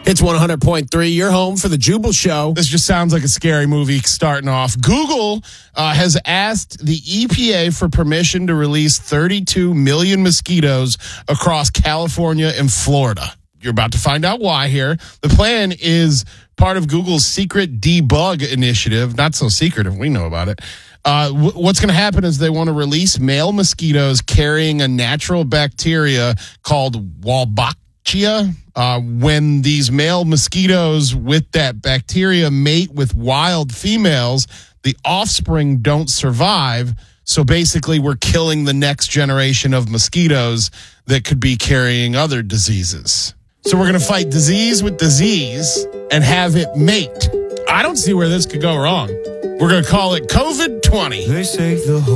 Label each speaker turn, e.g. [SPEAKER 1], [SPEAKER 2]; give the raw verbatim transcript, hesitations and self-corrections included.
[SPEAKER 1] It's one hundred point three, your home for the Jubal Show.
[SPEAKER 2] This just sounds like a scary movie starting off. Google uh, has asked the E P A for permission to release thirty-two million mosquitoes across California and Florida. You're about to find out why here. The plan is part of Google's secret debug initiative. Not so secretive. We know about it. Uh, w- what's going to happen is they want to release male mosquitoes carrying a natural bacteria called Wolbachia. Uh, when these male mosquitoes with that bacteria mate with wild females, the offspring don't survive. So basically, we're killing the next generation of mosquitoes that could be carrying other diseases. So we're going to fight disease with disease and have it mate. I don't see where this could go wrong. We're going to call it COVID twenty.
[SPEAKER 3] They say the whole